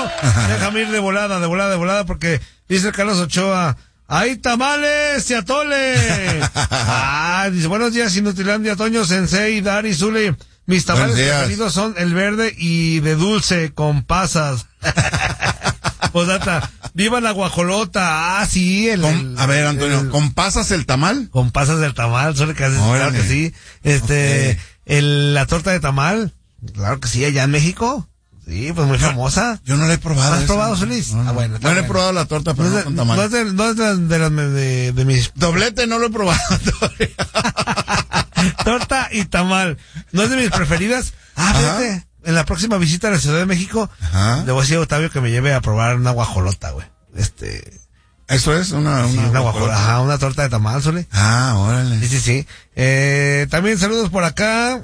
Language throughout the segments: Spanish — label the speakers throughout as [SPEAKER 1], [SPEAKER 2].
[SPEAKER 1] Déjame ir de volada, porque dice Carlos Ochoa, ¡hay tamales y atole! Dice, buenos días, Inutilandia, Toño, Sensei, Dari, Zuli. Mis tamales preferidos son el verde y de dulce, con pasas. Posdata, viva la guajolota. Sí,
[SPEAKER 2] a ver, Antonio, ¿con pasas el tamal?
[SPEAKER 1] Con pasas el tamal, suele que haces, claro que sí. La torta de tamal, claro que sí, allá en México. Sí, pues muy famosa.
[SPEAKER 2] Yo no la he probado.
[SPEAKER 1] ¿Has probado, Solís?
[SPEAKER 2] No,
[SPEAKER 1] bueno.
[SPEAKER 2] No he probado la torta, pero no con tamal.
[SPEAKER 1] No es de mis...
[SPEAKER 2] Doblete no lo he probado todavía.
[SPEAKER 1] Torta y tamal. No es de mis preferidas. Fíjate. En la próxima visita a la Ciudad de México, le voy a decir a Octavio que me lleve a probar una guajolota, güey.
[SPEAKER 2] Eso es una
[SPEAKER 1] guajolota. Una torta de tamal, Sole.
[SPEAKER 2] Órale.
[SPEAKER 1] Sí. También saludos por acá.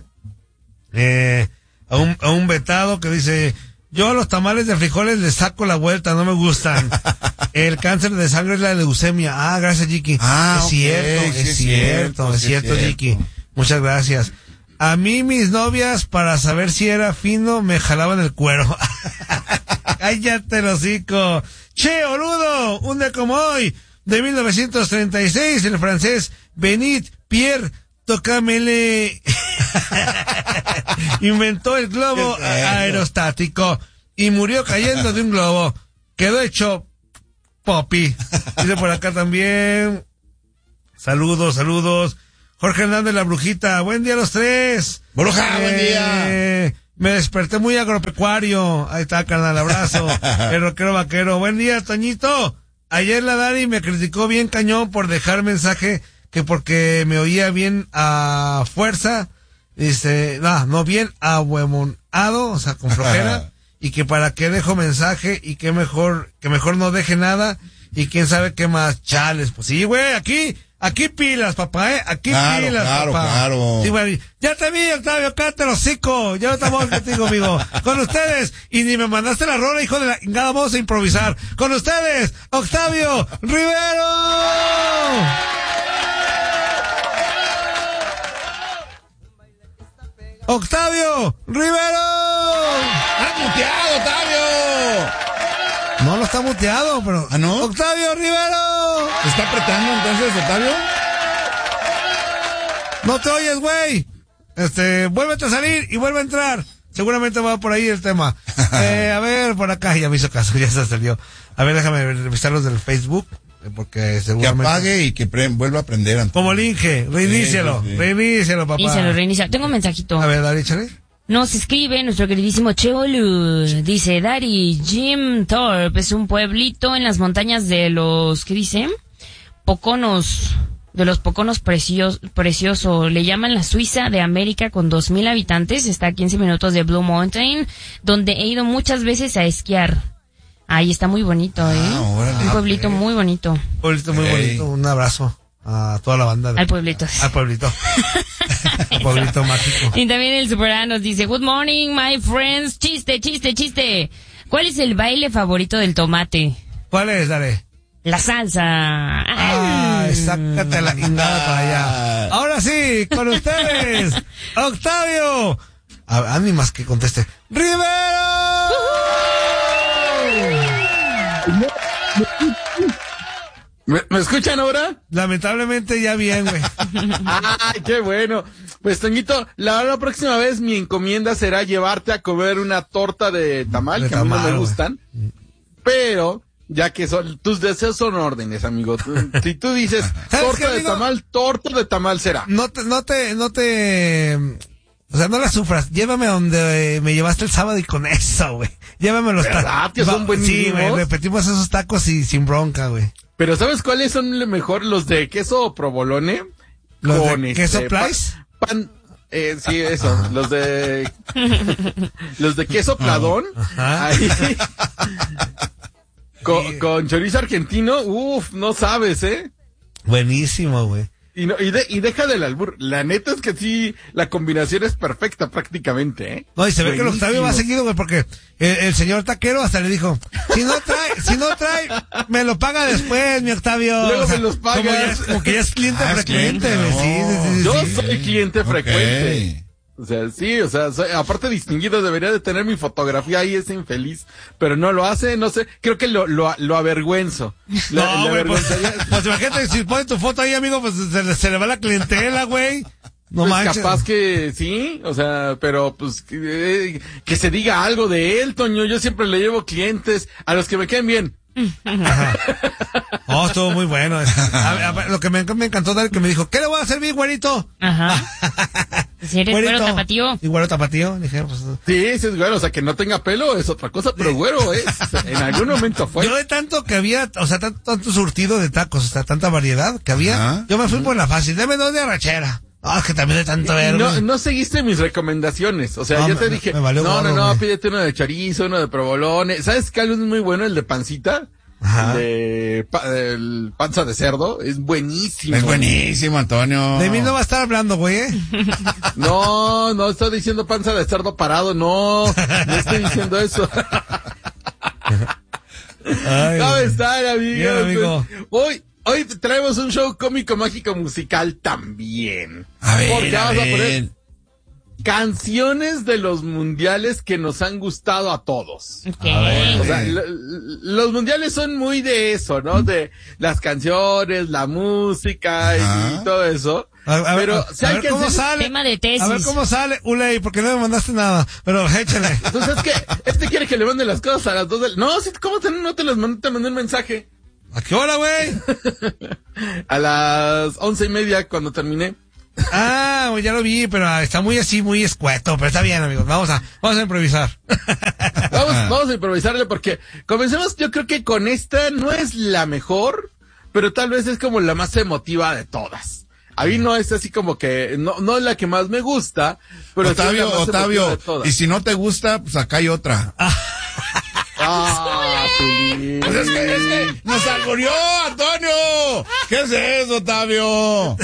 [SPEAKER 1] A un vetado que dice, yo a los tamales de frijoles les saco la vuelta, no me gustan. El cáncer de sangre es la leucemia. Gracias, Jiki. Es cierto, Jiki. Muchas gracias. A mí mis novias, para saber si era fino, me jalaban el cuero. Cállate el hocico. Che, boludo, un día como hoy, de 1936, el francés Benit Pierre Tocamele inventó el globo aerostático y murió cayendo de un globo. Quedó hecho popi. Dice por acá también. Saludos. Jorge Hernández, la brujita. Buen día a los tres.
[SPEAKER 2] Bruja, buen día.
[SPEAKER 1] Me desperté muy agropecuario. Ahí está, carnal, abrazo. El rockero vaquero. Buen día, Toñito. Ayer la Dari me criticó bien cañón por dejar mensaje que porque me oía bien a fuerza. Dice, no bien ahuemonado, o sea, con flojera. Y que para qué dejo mensaje y que mejor no deje nada. Y quién sabe qué más. Chales. Pues sí, güey, Aquí pilas, papá, Aquí pilas, papá.
[SPEAKER 2] Claro.
[SPEAKER 1] Sí, güey. Ya te vi, Octavio, cállate el hocico. Ya estamos contigo, amigo. Con ustedes, y ni me mandaste la rola, hijo de la chingada, vamos a improvisar. Con ustedes, Octavio Rivero. ¡Octavio Rivero!
[SPEAKER 2] ¡Está muteado, Octavio!
[SPEAKER 1] No, está muteado, pero...
[SPEAKER 2] ¿no?
[SPEAKER 1] ¡Octavio Rivero!
[SPEAKER 2] ¿Está apretando entonces, Octavio?
[SPEAKER 1] No te oyes, güey. Vuélvete a salir y vuelve a entrar. Seguramente va por ahí el tema. A ver, por acá, ya me hizo caso, ya se salió. A ver, déjame revisar los del Facebook, porque seguramente...
[SPEAKER 2] Que apague y que vuelva a prender, Antonio.
[SPEAKER 1] Como el Inge, reinícialo, reinícialo, papá.
[SPEAKER 3] Reinicia. Tengo un mensajito.
[SPEAKER 1] A ver, dale, échale.
[SPEAKER 3] Nos escribe nuestro queridísimo Cheolu. Dice, Dari, Jim Thorpe es un pueblito en las montañas de los, ¿qué dice? Poconos. De los Poconos precioso. Le llaman la Suiza de América, con 2,000 habitantes. Está a 15 minutos de Blue Mountain, donde he ido muchas veces a esquiar. Ahí está muy bonito, un pueblito muy bonito.
[SPEAKER 1] Un pueblito muy bonito. Un abrazo a toda la banda.
[SPEAKER 3] Al pueblito.
[SPEAKER 1] Al pueblito. Al pueblito mágico.
[SPEAKER 3] Y también el Superman nos dice, good morning, my friends. Chiste. ¿Cuál es el baile favorito del tomate?
[SPEAKER 1] ¿Cuál es, Dare?
[SPEAKER 3] La salsa.
[SPEAKER 1] Sácate la guindada para allá. Ahora sí, con ustedes, Octavio. Ánimas que conteste. ¡Rivero!
[SPEAKER 4] ¿Me escuchan ahora?
[SPEAKER 1] Lamentablemente ya bien, güey.
[SPEAKER 4] ¡Ay, qué bueno! Pues, Toñito, la próxima vez mi encomienda será llevarte a comer una torta de tamal, que a mí no me gustan. Pero, ya que tus deseos son órdenes, amigo. Si tú dices torta de tamal será.
[SPEAKER 1] No te... O sea, no la sufras. Llévame donde me llevaste el sábado y con eso, güey. Llévame los tacos.
[SPEAKER 4] ¿Verdad que son buenísimos?
[SPEAKER 1] Sí, güey, repetimos esos tacos y sin bronca, güey.
[SPEAKER 4] Pero ¿sabes cuáles son mejor? Los de queso provolone.
[SPEAKER 1] ¿Los de queso Price?
[SPEAKER 4] Sí, eso. Los de queso pladón. Ahí. Con chorizo argentino. No sabes,
[SPEAKER 1] Buenísimo, güey.
[SPEAKER 4] Y deja del albur. La neta es que sí, la combinación es perfecta prácticamente,
[SPEAKER 1] No, y se ve que el Octavio va seguido, güey, porque el señor taquero hasta le dijo, si no trae, me lo paga después, mi Octavio.
[SPEAKER 4] Luego me los pagas.
[SPEAKER 1] Como que ya es cliente frecuente, güey.
[SPEAKER 4] Sí. Yo soy cliente frecuente. O sea, sí, o sea, aparte distinguido, debería de tener mi fotografía ahí, ese infeliz, pero no lo hace, no sé, creo que lo avergüenzo.
[SPEAKER 1] No, güey, pues imagínate, si pones tu foto ahí, amigo, pues se le va la clientela, güey. No
[SPEAKER 4] pues
[SPEAKER 1] manches.
[SPEAKER 4] Capaz que sí, o sea, pero pues que se diga algo de él, Toño. Yo siempre le llevo clientes a los que me queden bien.
[SPEAKER 1] Oh, estuvo muy bueno. Lo que me encantó Dari, que me dijo, ¿qué le voy a servir, güerito?
[SPEAKER 3] Ajá. Si eres güero tapatío.
[SPEAKER 1] Y güero tapatío, dije, pues.
[SPEAKER 4] Sí, ese es güero, o sea, que no tenga pelo es otra cosa, pero güero es. En algún momento fue.
[SPEAKER 1] Yo de tanto que había, o sea, tanto surtido de tacos, o sea, tanta variedad que había, yo me fui por la fácil. Deme 2 de arrachera. Ah, que también de tanto ver.
[SPEAKER 4] No seguiste mis recomendaciones. O sea, yo te dije, no, pídete uno de chorizo, uno de provolone. ¿Sabes qué algo es muy bueno? El de pancita. Ajá. El panza de cerdo. Es buenísimo.
[SPEAKER 2] Es buenísimo, Antonio.
[SPEAKER 1] De mí no va a estar hablando, güey,
[SPEAKER 4] No estoy diciendo panza de cerdo parado. No estoy diciendo eso.
[SPEAKER 1] Ay,
[SPEAKER 4] ¿cómo están, amigos?
[SPEAKER 1] Bien, amigo.
[SPEAKER 4] Hoy traemos un show cómico, mágico, musical también.
[SPEAKER 2] A ver,
[SPEAKER 4] porque vamos a poner canciones de los mundiales que nos han gustado a todos.
[SPEAKER 3] Okay.
[SPEAKER 4] O sea, los mundiales son muy de eso, ¿no? De las canciones, la música y todo eso. Pero si hay que
[SPEAKER 1] cómo sale.
[SPEAKER 3] Tema de tesis.
[SPEAKER 1] A ver cómo sale, Uley, porque no me mandaste nada. Pero échale.
[SPEAKER 4] Entonces es que quiere que le mande las cosas a las 2 del... No, ¿cómo no te las mandé? Te mandé un mensaje.
[SPEAKER 1] ¿A qué hora, güey?
[SPEAKER 4] A las 11:30 cuando terminé.
[SPEAKER 1] Ah, ya lo vi, pero está muy así, muy escueto, pero está bien, amigos. Vamos a improvisar.
[SPEAKER 4] Vamos a improvisarle porque comencemos, yo creo que con esta no es la mejor, pero tal vez es como la más emotiva de todas. A mí no es así como que, no es la que más me gusta, pero
[SPEAKER 2] Octavio, y si no te gusta, pues acá hay otra.
[SPEAKER 4] Feliz.
[SPEAKER 2] Pues es que nos alburió, Antonio. ¿Qué es eso, Octavio?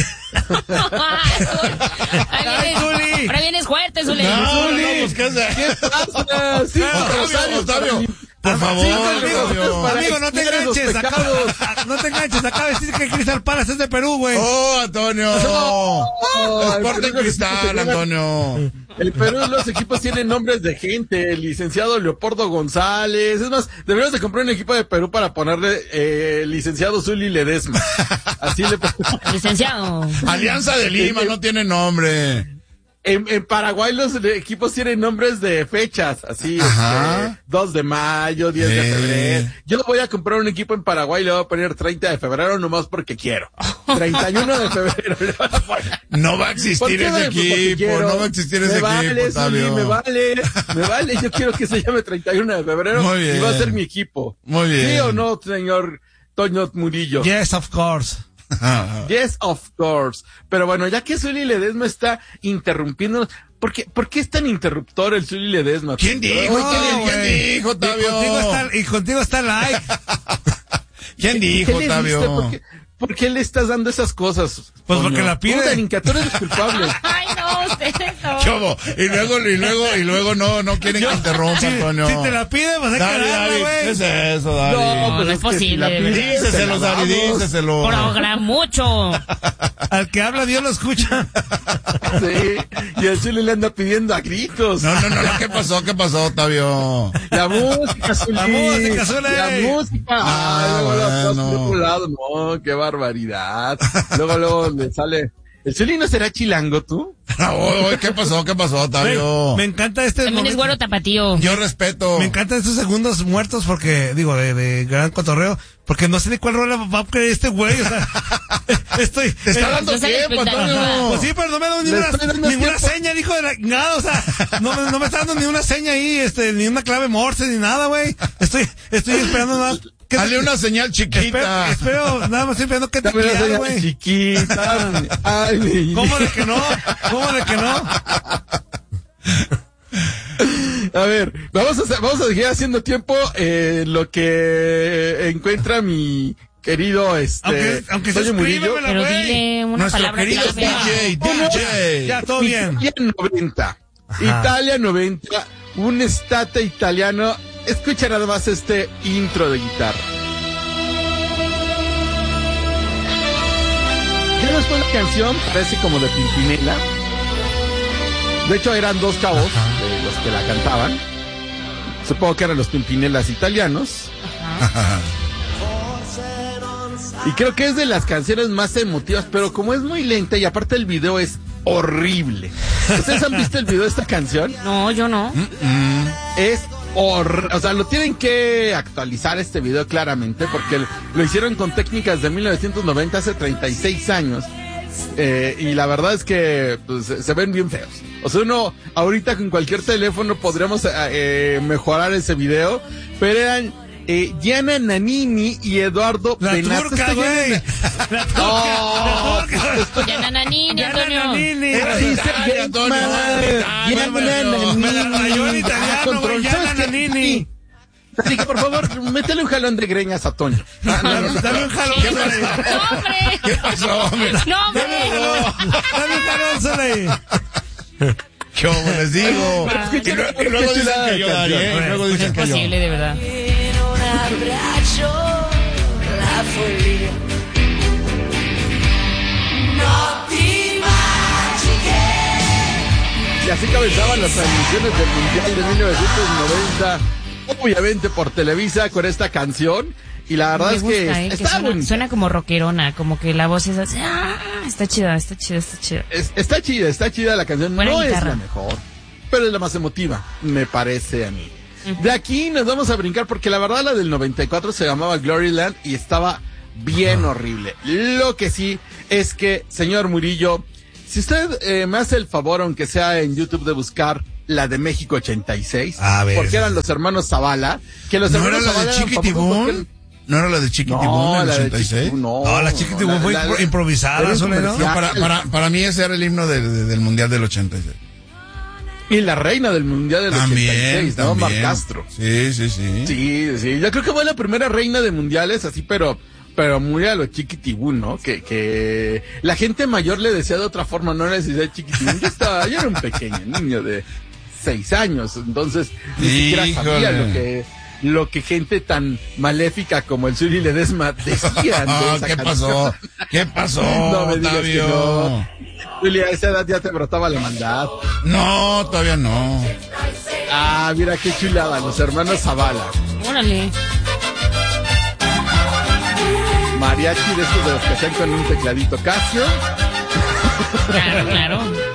[SPEAKER 3] Ahora vienes fuerte, Zuli.
[SPEAKER 2] No, pues ¿qué es eso?
[SPEAKER 4] ¿Qué pasa? Sí,
[SPEAKER 2] Octavio. Por favor,
[SPEAKER 1] amigo, no te enganches, acaba de decir que Crystal Palace es de Perú, güey.
[SPEAKER 2] Oh, Antonio. Sporting Cristal, Antonio.
[SPEAKER 4] El Perú, los equipos tienen nombres de gente, el licenciado Leopoldo González. Es más, deberíamos de comprar un equipo de Perú para ponerle licenciado Zuli Ledesma. Así le
[SPEAKER 3] licenciado.
[SPEAKER 2] Alianza de Lima no tiene nombre.
[SPEAKER 4] En Paraguay los equipos tienen nombres de fechas, así, 2 de mayo, 10 de febrero. Yo voy a comprar un equipo en Paraguay y le voy a poner 30 de febrero nomás porque quiero. 31 de febrero le voy a poner.
[SPEAKER 2] No va a existir ese equipo, no va a existir ese equipo,
[SPEAKER 4] Zuli, me vale, yo quiero que se llame 31 de febrero.
[SPEAKER 2] Muy bien.
[SPEAKER 4] Y va a ser mi equipo.
[SPEAKER 2] Muy bien.
[SPEAKER 4] ¿Sí o no, señor Toño Murillo?
[SPEAKER 1] Yes, of course.
[SPEAKER 4] Yes, of course. Pero bueno, ya que Zuli Ledesma está interrumpiendo, ¿por qué es tan interruptor el Zuli Ledesma?
[SPEAKER 2] ¿Quién dijo? ¿Quién dijo, Octavio?
[SPEAKER 1] Y contigo está like.
[SPEAKER 2] ¿Quién dijo, Octavio?
[SPEAKER 4] ¿Por qué le estás dando esas cosas?
[SPEAKER 1] Pues porque la pide.
[SPEAKER 4] Tú eres culpable.
[SPEAKER 3] Ay, no, ustedes no.
[SPEAKER 2] ¿Cómo? Y luego no quieren que interrumpa, Antonio.
[SPEAKER 1] Si te la pide, pues hay que darla, güey.
[SPEAKER 2] ¿Qué es eso, Dari?
[SPEAKER 3] No, no es posible.
[SPEAKER 2] Díceselo, Dari, díceselo.
[SPEAKER 3] Mucho.
[SPEAKER 1] Al que habla, Dios lo escucha.
[SPEAKER 4] Sí, y el Zuli le anda pidiendo a gritos.
[SPEAKER 2] No, ¿qué pasó, Octavio?
[SPEAKER 4] La música, Zuli.
[SPEAKER 1] La
[SPEAKER 4] música. No, qué barbaridad. Luego le sale. ¿El Zuli no será chilango, tú?
[SPEAKER 2] ¿Qué pasó, Octavio?
[SPEAKER 1] Me encanta
[SPEAKER 3] También es güero tapatío.
[SPEAKER 2] Yo respeto.
[SPEAKER 1] Me encantan estos segundos muertos porque, digo, de gran cotorreo, porque no sé ni cuál rola va a creer este güey, o sea,
[SPEAKER 2] te está dando tiempo, Antonio.
[SPEAKER 1] Pues sí, pero no me ha dado ninguna seña, hijo de la, nada, o sea, no me está dando ni una seña ahí, ni una clave Morse, ni nada, güey. Estoy esperando nada.
[SPEAKER 2] Dale una señal chiquita.
[SPEAKER 1] Espero, nada más estoy esperando que te quiera, güey.
[SPEAKER 4] Chiquita. Ay,
[SPEAKER 1] ¿Cómo de que no?
[SPEAKER 4] A ver, vamos a seguir haciendo tiempo, lo que encuentra mi querido,
[SPEAKER 1] aunque
[SPEAKER 4] Toño Murillo.
[SPEAKER 3] Pero dile una
[SPEAKER 2] Nuestro
[SPEAKER 3] palabra
[SPEAKER 2] querido DJ.
[SPEAKER 1] Ya, todo bien.
[SPEAKER 4] Italia 90, un estate italiano. Escucha nada más este intro de guitarra. Ya después la canción parece como de Pimpinela. De hecho, eran dos chavos de los que la cantaban. Supongo que eran los Pimpinelas italianos.
[SPEAKER 3] Ajá.
[SPEAKER 4] Y creo que es de las canciones más emotivas, pero como es muy lenta y aparte el video es horrible. ¿Ustedes han visto el video de esta canción?
[SPEAKER 3] No, yo no.
[SPEAKER 4] Es horrible. O sea, lo tienen que actualizar este video claramente porque lo hicieron con técnicas de 1990, hace 36 años. Y la verdad es que pues, se ven bien feos. O sea, uno ahorita con cualquier teléfono podríamos mejorar ese video, pero eran Gianna Nannini y Eduardo
[SPEAKER 1] Benato.
[SPEAKER 2] Turca, güey.
[SPEAKER 1] La turca.
[SPEAKER 3] Gianna Nannini, Antonio.
[SPEAKER 1] Me la rayó en italiano, güey, Gianna Nannini.
[SPEAKER 4] Así que por favor, métele un jalón de greñas a Toño.
[SPEAKER 1] Dame un jalón.
[SPEAKER 3] ¡No, hombre!
[SPEAKER 2] ¿Qué pasó, hombre?
[SPEAKER 3] ¡No, hombre!
[SPEAKER 1] Dame un jalón, Soleil.
[SPEAKER 2] ¿Cómo les digo?
[SPEAKER 4] Y
[SPEAKER 2] luego dicen que yo daré, luego
[SPEAKER 3] Pues
[SPEAKER 2] dicen
[SPEAKER 3] es
[SPEAKER 2] que yo.
[SPEAKER 3] posible, de verdad.
[SPEAKER 4] Y así comenzaban las transmisiones del Mundial de 1990, obviamente por Televisa con esta canción. Y la verdad es que está bonita.
[SPEAKER 3] Suena como rockerona, como que la voz es así. Está chida.
[SPEAKER 4] Está chida la canción.
[SPEAKER 3] Buena
[SPEAKER 4] no
[SPEAKER 3] guitarra.
[SPEAKER 4] es la mejor, pero es la más emotiva, me parece a mí. De aquí nos vamos a brincar porque la verdad la del 94 se llamaba Gloryland y estaba bien horrible. Lo que sí es que, señor Murillo, si usted me hace el favor, aunque sea en YouTube, de buscar la de México 86,
[SPEAKER 2] A ver,
[SPEAKER 4] porque eran los hermanos Zavala, que los
[SPEAKER 2] ¿No
[SPEAKER 4] hermanos
[SPEAKER 2] era la
[SPEAKER 4] Zavala
[SPEAKER 2] de
[SPEAKER 4] eran
[SPEAKER 2] Chiquitibún?
[SPEAKER 4] famosos porque-
[SPEAKER 2] ¿No era la de Chiquitibún
[SPEAKER 4] No,
[SPEAKER 2] en
[SPEAKER 4] la
[SPEAKER 2] el
[SPEAKER 4] de
[SPEAKER 2] 86?
[SPEAKER 4] Chiquitibún, no.
[SPEAKER 1] No, la Chiquitibún fue improvisada,
[SPEAKER 4] era
[SPEAKER 1] Soleil, ¿no?
[SPEAKER 4] comercial.
[SPEAKER 2] Para mí ese era el himno del Mundial del 86.
[SPEAKER 4] Y la reina del Mundial del 86, ¿no? Mar Castro.
[SPEAKER 2] Sí.
[SPEAKER 4] Sí. Yo creo que fue la primera reina de mundiales, así, pero muy a lo Chiquitibún, ¿no? Que la gente mayor le decía de otra forma, no le decía Chiquitibún. Yo era un pequeño niño de 6 años, entonces ni siquiera sabía lo que gente tan maléfica como el Zuli Ledesma decían de esa
[SPEAKER 2] ¿Qué
[SPEAKER 4] canción.
[SPEAKER 2] pasó? ¿Qué pasó,
[SPEAKER 4] No me digas que
[SPEAKER 2] Octavio?
[SPEAKER 4] no. Zuli, a esa edad ya te brotaba la maldad.
[SPEAKER 2] No, todavía no.
[SPEAKER 4] Ah, mira qué chulada, los hermanos Zavala.
[SPEAKER 3] Órale.
[SPEAKER 4] Mariachi de estos de los que hacen con un tecladito Casio.
[SPEAKER 3] Claro.